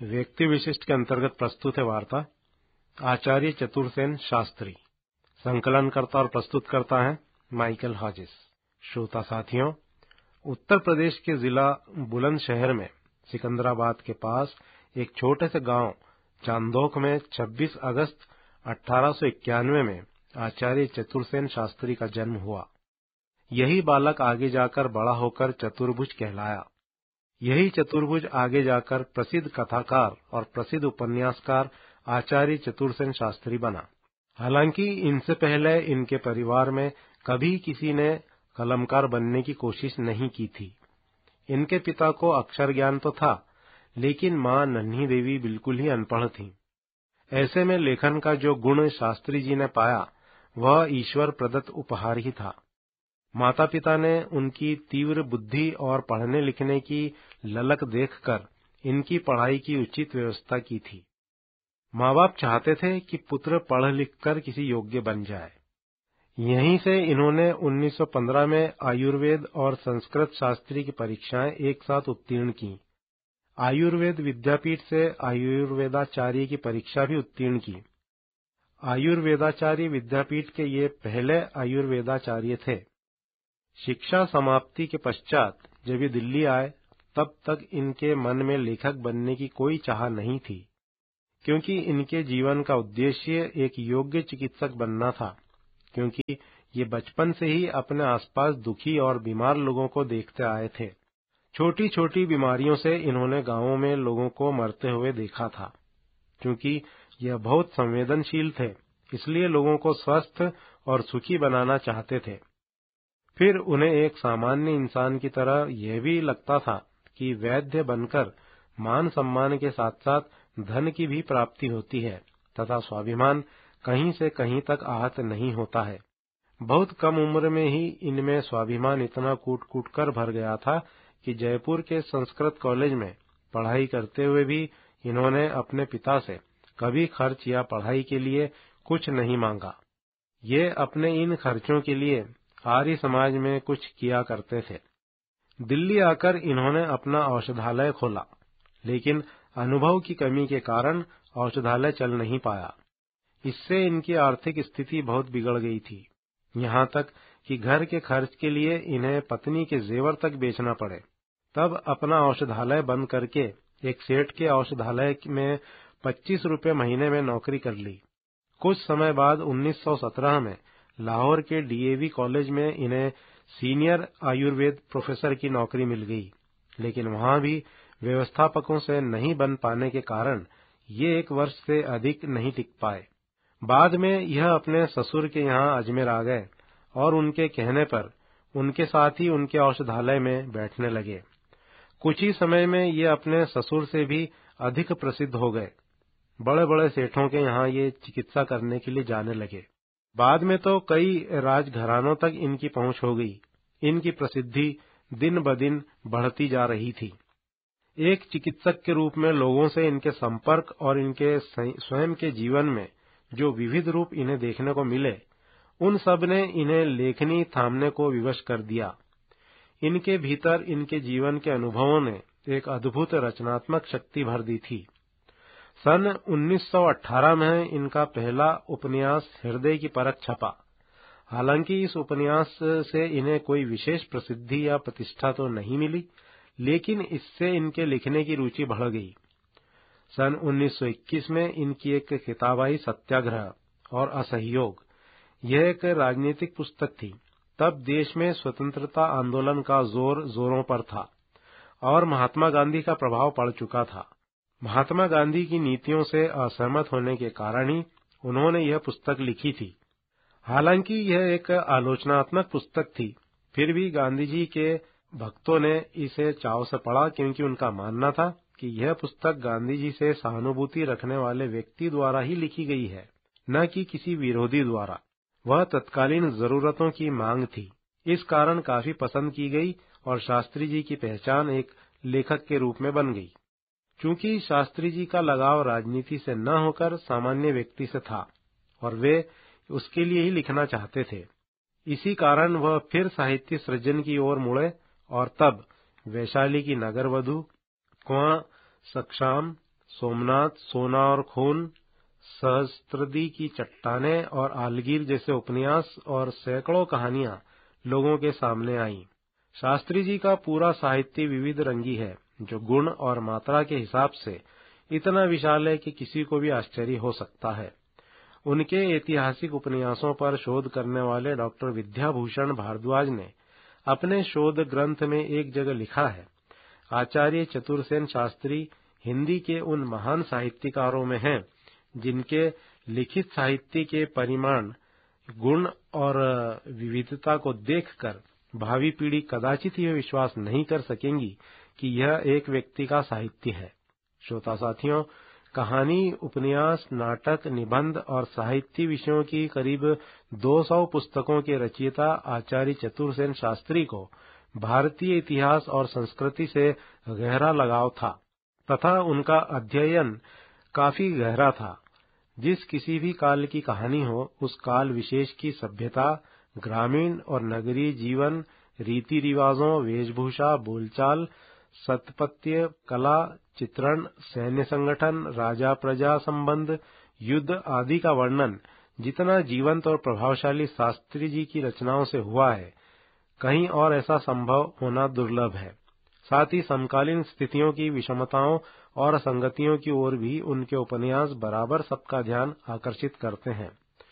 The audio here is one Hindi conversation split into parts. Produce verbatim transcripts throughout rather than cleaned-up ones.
व्यक्ति विशिष्ट के अंतर्गत प्रस्तुत है वार्ता आचार्य चतुरसेन शास्त्री। संकलनकर्ता और प्रस्तुत करता है माइकल हॉजिस। श्रोता साथियों, उत्तर प्रदेश के जिला बुलंदशहर में सिकंदराबाद के पास एक छोटे से गांव चांदोक में छब्बीस अगस्त अठारह सौ इक्यानवे में आचार्य चतुरसेन शास्त्री का जन्म हुआ। यही बालक आगे जाकर बड़ा होकर चतुर्भुज कहलाया। यही चतुर्भुज आगे जाकर प्रसिद्ध कथाकार और प्रसिद्ध उपन्यासकार आचार्य चतुरसेन शास्त्री बना। हालांकि इनसे पहले इनके परिवार में कभी किसी ने कलमकार बनने की कोशिश नहीं की थी। इनके पिता को अक्षर ज्ञान तो था, लेकिन मां नन्ही देवी बिल्कुल ही अनपढ़ थीं। ऐसे में लेखन का जो गुण शास्त्री जी ने पाया वह ईश्वर प्रदत्त उपहार ही था। माता पिता ने उनकी तीव्र बुद्धि और पढ़ने लिखने की ललक देखकर इनकी पढ़ाई की उचित व्यवस्था की थी। माँ बाप चाहते थे कि पुत्र पढ़ लिखकर किसी योग्य बन जाए। यहीं से इन्होंने उन्नीस सौ पंद्रह में आयुर्वेद और संस्कृत शास्त्री की परीक्षाएं एक साथ उत्तीर्ण की। आयुर्वेद विद्यापीठ से आयुर्वेदाचार्य की परीक्षा भी उत्तीर्ण की। आयुर्वेदाचार्य विद्यापीठ के ये पहले आयुर्वेदाचार्य थे। शिक्षा समाप्ति के पश्चात जब ये दिल्ली आए तब तक इनके मन में लेखक बनने की कोई चाह नहीं थी, क्योंकि इनके जीवन का उद्देश्य एक योग्य चिकित्सक बनना था। क्योंकि ये बचपन से ही अपने आसपास दुखी और बीमार लोगों को देखते आए थे। छोटी छोटी बीमारियों से इन्होंने गांवों में लोगों को मरते हुए देखा था। क्योंकि यह बहुत संवेदनशील थे, इसलिए लोगों को स्वस्थ और सुखी बनाना चाहते थे। फिर उन्हें एक सामान्य इंसान की तरह यह भी लगता था कि वैद्य बनकर मान सम्मान के साथ साथ धन की भी प्राप्ति होती है तथा स्वाभिमान कहीं से कहीं तक आहत नहीं होता है। बहुत कम उम्र में ही इनमें स्वाभिमान इतना कूट कूट कर भर गया था कि जयपुर के संस्कृत कॉलेज में पढ़ाई करते हुए भी इन्होंने अपने पिता से कभी खर्च या पढ़ाई के लिए कुछ नहीं मांगा। ये अपने इन खर्चों के लिए आर्य समाज में कुछ किया करते थे। दिल्ली आकर इन्होंने अपना औषधालय खोला, लेकिन अनुभव की कमी के कारण औषधालय चल नहीं पाया। इससे इनकी आर्थिक स्थिति बहुत बिगड़ गई थी, यहाँ तक कि घर के खर्च के लिए इन्हें पत्नी के जेवर तक बेचना पड़े। तब अपना औषधालय बंद करके एक सेठ के औषधालय में पच्चीस रुपये महीने में नौकरी कर ली। कुछ समय बाद उन्नीस सौ सत्रह में लाहौर के डीएवी कॉलेज में इन्हें सीनियर आयुर्वेद प्रोफेसर की नौकरी मिल गई, लेकिन वहां भी व्यवस्थापकों से नहीं बन पाने के कारण ये एक वर्ष से अधिक नहीं टिक पाए। बाद में यह अपने ससुर के यहाँ अजमेर आ गए और उनके कहने पर उनके साथ ही उनके औषधालय में बैठने लगे। कुछ ही समय में ये अपने ससुर से भी अधिक प्रसिद्ध हो गए। बड़े बड़े सेठों के यहाँ ये चिकित्सा करने के लिए जाने लगे। बाद में तो कई राजघरानों तक इनकी पहुंच हो गई। इनकी प्रसिद्धि दिन ब दिन बढ़ती जा रही थी। एक चिकित्सक के रूप में लोगों से इनके संपर्क और इनके स्वयं के जीवन में जो विविध रूप इन्हें देखने को मिले, उन सब ने इन्हें लेखनी थामने को विवश कर दिया। इनके भीतर इनके जीवन के अनुभवों ने एक अद्भुत रचनात्मक शक्ति भर दी थी। सन उन्नीस सौ अठारह में इनका पहला उपन्यास हृदय की परख छपा। हालांकि इस उपन्यास से इन्हें कोई विशेष प्रसिद्धि या प्रतिष्ठा तो नहीं मिली, लेकिन इससे इनके लिखने की रुचि बढ़ गई। सन उन्नीस सौ इक्कीस में इनकी एक किताब आई सत्याग्रह और असहयोग। यह एक राजनीतिक पुस्तक थी। तब देश में स्वतंत्रता आंदोलन का जोर जोरों पर था और महात्मा गांधी का प्रभाव पड़ चुका था। महात्मा गांधी की नीतियों से असहमत होने के कारण ही उन्होंने यह पुस्तक लिखी थी। हालांकि यह एक आलोचनात्मक पुस्तक थी, फिर भी गांधी जी के भक्तों ने इसे चाव से पढ़ा, क्योंकि उनका मानना था कि यह पुस्तक गांधी जी से सहानुभूति रखने वाले व्यक्ति द्वारा ही लिखी गई है, न कि किसी विरोधी द्वारा। वह तत्कालीन जरूरतों की मांग थी, इस कारण काफी पसंद की गई और शास्त्री जी की पहचान एक लेखक के रूप में बन गई। चूंकि शास्त्री जी का लगाव राजनीति से न होकर सामान्य व्यक्ति से था और वे उसके लिए ही लिखना चाहते थे, इसी कारण वह फिर साहित्य सृजन की ओर मुड़े और तब वैशाली की नगरवधु, कुआं, सक्षाम, सोमनाथ, सोना और खून, सहस्त्रदी की चट्टानें और आलगीर जैसे उपन्यास और सैकड़ों कहानियां लोगों के सामने आईं। शास्त्री जी का पूरा साहित्य विविध रंगी है, जो गुण और मात्रा के हिसाब से इतना विशाल है कि किसी को भी आश्चर्य हो सकता है। उनके ऐतिहासिक उपन्यासों पर शोध करने वाले डॉक्टर विद्याभूषण भारद्वाज ने अपने शोध ग्रंथ में एक जगह लिखा है, आचार्य चतुरसेन शास्त्री हिंदी के उन महान साहित्यकारों में हैं जिनके लिखित साहित्य के परिमाण, गुण और विविधता को देखकर भावी पीढ़ी कदाचित यह विश्वास नहीं कर सकेंगी कि यह एक व्यक्ति का साहित्य है। श्रोता साथियों, कहानी, उपन्यास, नाटक, निबंध और साहित्य विषयों की करीब दो सौ पुस्तकों के रचयिता आचार्य चतुरसेन शास्त्री को भारतीय इतिहास और संस्कृति से गहरा लगाव था तथा उनका अध्ययन काफी गहरा था। जिस किसी भी काल की कहानी हो, उस काल विशेष की सभ्यता, ग्रामीण और नगरीय जीवन, रीति रिवाजों, वेशभूषा, बोलचाल, सत्पत्य, कला, चित्रण, सैन्य संगठन, राजा प्रजा संबंध, युद्ध आदि का वर्णन जितना जीवंत और प्रभावशाली शास्त्री जी की रचनाओं से हुआ है, कहीं और ऐसा संभव होना दुर्लभ है। साथ ही समकालीन स्थितियों की विषमताओं और असंगतियों की ओर भी उनके उपन्यास बराबर सबका ध्यान आकर्षित करते हैं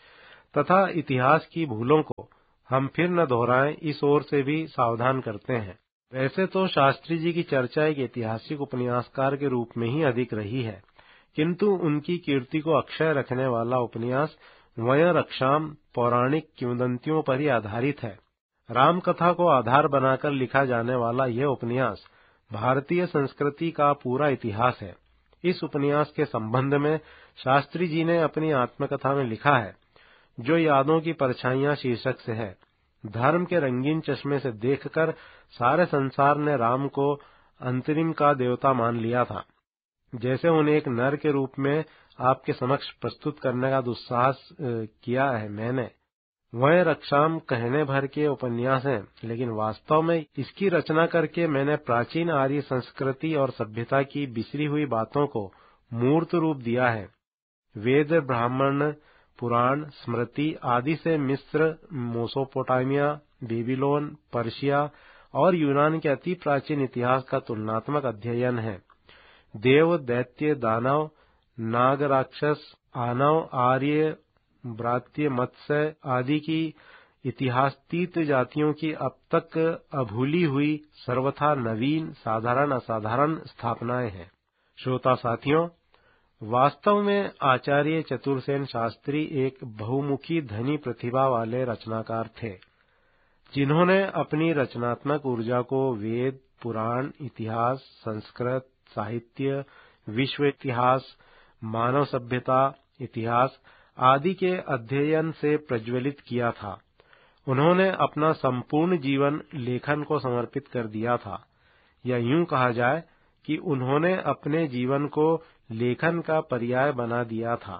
तथा इतिहास की भूलों को हम फिर न दोहराएं, इस ओर से भी सावधान करते हैं। वैसे तो शास्त्री जी की चर्चा एक ऐतिहासिक उपन्यासकार के रूप में ही अधिक रही है, किंतु उनकी कीर्ति को अक्षय रखने वाला उपन्यास वयं रक्षाम पौराणिक किंवदंतियों पर ही आधारित है। राम कथा को आधार बनाकर लिखा जाने वाला यह उपन्यास भारतीय संस्कृति का पूरा इतिहास है। इस उपन्यास के संबंध में शास्त्री जी ने अपनी आत्मकथा में लिखा है, जो यादों की परछाइयां शीर्षक से है। धर्म के रंगीन चश्मे से देखकर सारे संसार ने राम को अंतरिम का देवता मान लिया था। जैसे उन्हें एक नर के रूप में आपके समक्ष प्रस्तुत करने का दुस्साहस किया है मैंने, वह रक्षाम कहने भर के उपन्यास हैं, लेकिन वास्तव में इसकी रचना करके मैंने प्राचीन आर्य संस्कृति और सभ्यता की बिसरी हुई बातों को मूर्त रूप दिया है। वेद, ब्राह्मण, पुराण, स्मृति आदि से मिस्र, मेसोपोटामिया, बेबीलोन, पर्शिया और यूनान के अति प्राचीन इतिहास का तुलनात्मक अध्ययन है। देव, दैत्य, दानव, नाग, राक्षस, आनव, आर्य, ब्रात्य, मत्स्य आदि की इतिहासतीत जातियों की अब तक अभूली हुई सर्वथा नवीन, साधारण, असाधारण स्थापनाएं हैं। श्रोता साथियों, वास्तव में आचार्य चतुरसेन शास्त्री एक बहुमुखी धनी प्रतिभा वाले रचनाकार थे, जिन्होंने अपनी रचनात्मक ऊर्जा को वेद, पुराण, इतिहास, संस्कृत, साहित्य, विश्व इतिहास, मानव सभ्यता, इतिहास आदि के अध्ययन से प्रज्वलित किया था। उन्होंने अपना संपूर्ण जीवन लेखन को समर्पित कर दिया था, या यूं कहा जाए कि उन्होंने अपने जीवन को लेखन का पर्याय बना दिया था।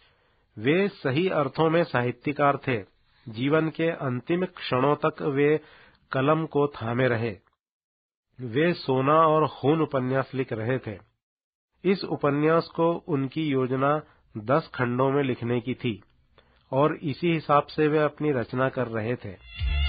वे सही अर्थों में साहित्यकार थे। जीवन के अंतिम क्षणों तक वे कलम को थामे रहे। वे सोना और खून उपन्यास लिख रहे थे। इस उपन्यास को उनकी योजना दस खंडों में लिखने की थी और इसी हिसाब से वे अपनी रचना कर रहे थे।